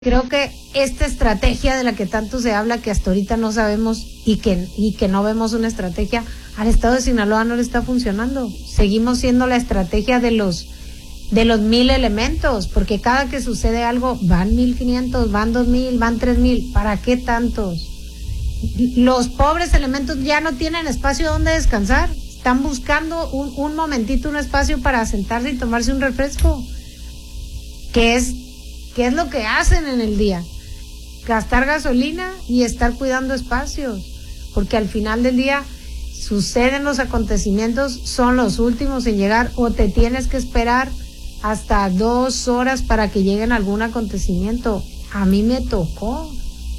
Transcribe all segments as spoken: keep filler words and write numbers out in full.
Creo que esta estrategia de la que tanto se habla, que hasta ahorita no sabemos y que, y que no vemos una estrategia, al estado de Sinaloa no le está funcionando. Seguimos siendo la estrategia de los de los mil elementos, porque cada que sucede algo, van mil quinientos, van dos mil, van tres mil. ¿Para qué tantos? Los pobres elementos ya no tienen espacio donde descansar. Están buscando un, un momentito, un espacio para sentarse y tomarse un refresco. ¿Qué es, qué es lo que hacen en el día? Gastar gasolina y estar cuidando espacios. Porque al final del día suceden los acontecimientos, son los últimos en llegar, o te tienes que esperar hasta dos horas para que lleguen a algún acontecimiento. A mí me tocó.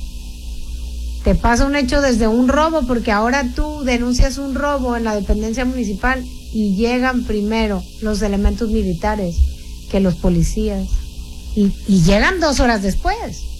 Te pasa un hecho desde un robo, porque ahora tú denuncias un robo en la dependencia municipal y llegan primero los elementos militares que los policías. Y, y llegan dos horas después.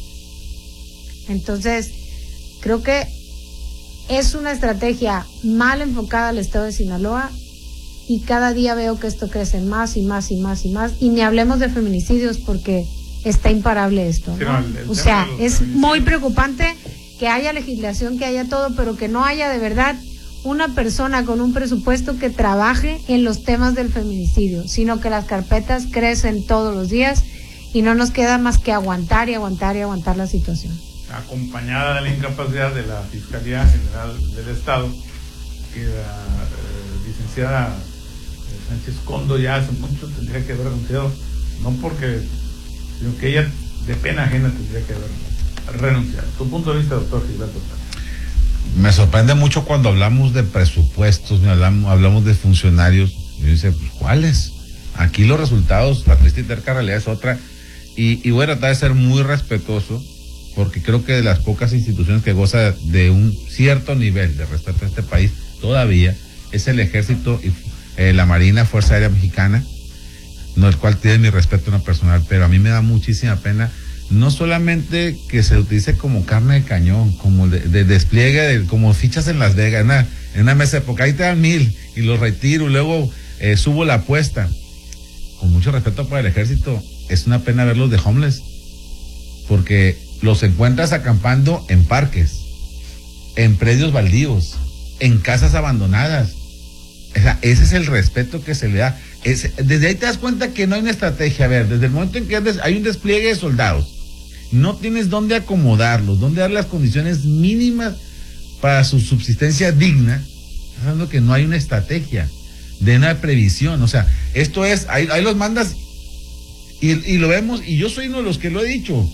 Entonces, creo que es una estrategia mal enfocada al estado de Sinaloa, y cada día veo que esto crece más y más y más y más, y ni hablemos de feminicidios porque está imparable esto, ¿no? Sí, no, el, el o sea, es muy preocupante que haya legislación, que haya todo, pero que no haya de verdad una persona con un presupuesto que trabaje en los temas del feminicidio, sino que las carpetas crecen todos los días y no nos queda más que aguantar y aguantar y aguantar la situación. Acompañada de la incapacidad de la Fiscalía General del Estado, que la eh, licenciada Sánchez Condo ya hace mucho tendría que haber renunciado, no porque, sino que ella de pena ajena tendría que haber renunciado. Tu punto de vista, doctor Gilberto. Me sorprende mucho cuando hablamos de presupuestos, hablamos, hablamos de funcionarios, y dice, pues, ¿cuáles? Aquí los resultados, la triste y terca realidad es otra, y, y voy a tratar de ser muy respetuoso, porque creo que de las pocas instituciones que goza de un cierto nivel de respeto en este país, todavía, es el Ejército y eh, la Marina, Fuerza Aérea Mexicana, no el cual tiene mi respeto en lo personal, pero a mí me da muchísima pena, no solamente que se utilice como carne de cañón, como de, de despliegue, de, como fichas en Las Vegas, en una, en una mesa de época, ahí te dan mil, y los retiro, y luego eh, subo la apuesta. Con mucho respeto para el Ejército, es una pena verlos de homeless, porque los encuentras acampando en parques, en predios baldíos, en casas abandonadas. O sea, ese es el respeto que se le da. Es, desde ahí te das cuenta que no hay una estrategia. A ver, desde el momento en que hay un despliegue de soldados, no tienes dónde acomodarlos, dónde dar las condiciones mínimas para su subsistencia digna, hablando que no hay una estrategia de una previsión. O sea, esto es, ahí, ahí los mandas y, y lo vemos, y yo soy uno de los que lo he dicho.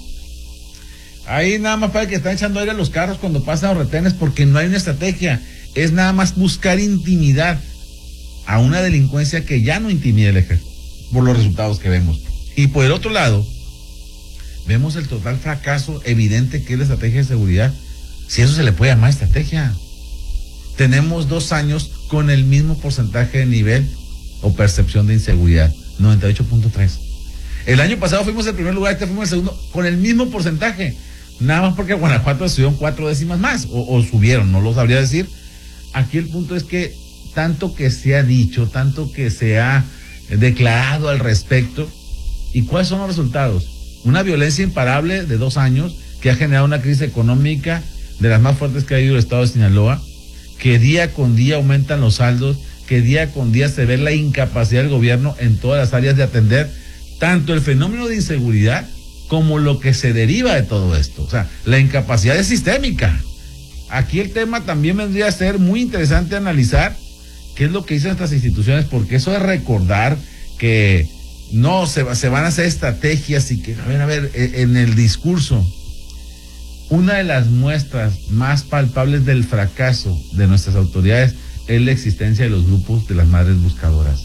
Ahí nada más para que están echando aire a los carros cuando pasan los retenes, porque no hay una estrategia. Es nada más buscar intimidar a una delincuencia que ya no intimida el ejército, por los resultados que vemos. Y por el otro lado, vemos el total fracaso evidente que es la estrategia de seguridad. Si eso se le puede llamar estrategia. Tenemos dos años con el mismo porcentaje de nivel o percepción de inseguridad, noventa y ocho punto tres. El año pasado fuimos el primer lugar, este fuimos el segundo, con el mismo porcentaje. Nada más porque Guanajuato subieron cuatro décimas más, o, o subieron, no lo sabría decir. Aquí el punto es que tanto que se ha dicho, tanto que se ha declarado al respecto, ¿y cuáles son los resultados? Una violencia imparable de dos años que ha generado una crisis económica de las más fuertes que ha habido el estado de Sinaloa, que día con día aumentan los saldos, que día con día se ve la incapacidad del gobierno en todas las áreas de atender tanto el fenómeno de inseguridad como lo que se deriva de todo esto. O sea, la incapacidad es sistémica. Aquí el tema también vendría a ser muy interesante analizar qué es lo que dicen nuestras instituciones, porque eso es recordar que no se, va, se van a hacer estrategias y que, a ver, a ver, en el discurso, una de las muestras más palpables del fracaso de nuestras autoridades es la existencia de los grupos de las madres buscadoras.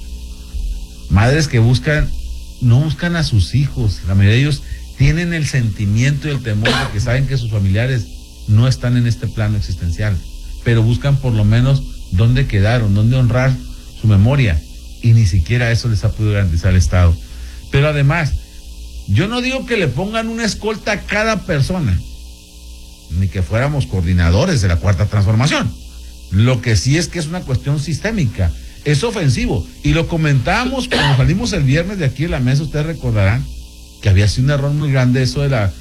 Madres que buscan, no buscan a sus hijos, la mayoría de ellos tienen el sentimiento y el temor de que saben que sus familiares no están en este plano existencial, pero buscan por lo menos dónde quedaron, dónde honrar su memoria, y ni siquiera eso les ha podido garantizar el Estado. Pero además, yo no digo que le pongan una escolta a cada persona, ni que fuéramos coordinadores de la Cuarta Transformación. Lo que sí es que es una cuestión sistémica, es ofensivo, y lo comentábamos cuando salimos el viernes de aquí en la mesa, ustedes recordarán, que había sido un error muy grande eso de la